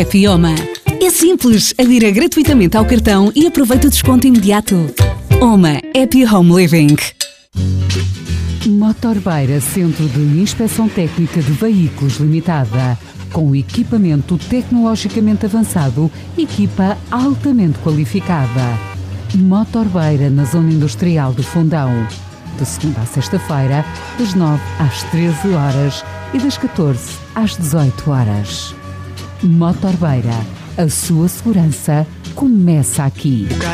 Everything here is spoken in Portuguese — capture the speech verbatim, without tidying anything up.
Happy Oma. É simples, adira gratuitamente ao cartão e aproveita o desconto imediato. Oma Happy Home Living. Motorbeira Centro de Inspeção Técnica de Veículos Limitada. Com equipamento tecnologicamente avançado, equipa altamente qualificada. Motorbeira na Zona Industrial de Fundão. De segunda a sexta-feira, das nove às treze horas e das catorze às dezoito horas. Motorbeira, a sua segurança começa aqui.